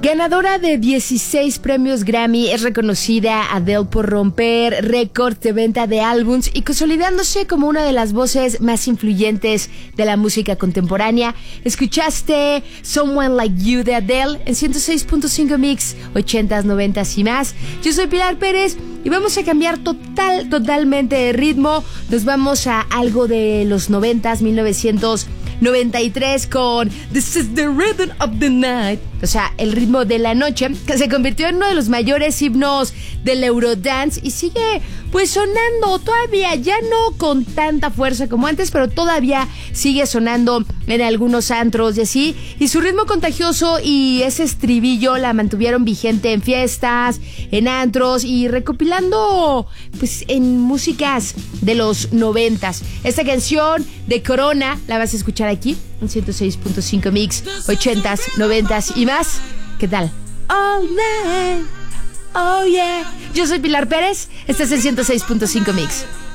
Ganadora de 16 premios Grammy, es reconocida Adele por romper récords de venta de álbums y consolidándose como una de las voces más influyentes de la música contemporánea. Escuchaste Someone Like You de Adele en 106.5 Mix, 80s, 90s y más. Yo soy Pilar Pérez y vamos a cambiar totalmente de ritmo. Nos vamos a algo de los 90s, 1993 con This is the Rhythm of the Night, o sea, el ritmo de la noche, que se convirtió en uno de los mayores himnos del Eurodance y sigue pues sonando todavía, ya no con tanta fuerza como antes, pero todavía sigue sonando en algunos antros y así, y su ritmo contagioso y ese estribillo la mantuvieron vigente en fiestas, en antros y recopilando pues en músicas de los 90s. Esta canción de Corona la vas a escuchar aquí en 106.5 Mix, 80s, 90s y más. ¿Qué tal? All night, oh yeah. Yo soy Pilar Pérez, estás en 106.5 Mix.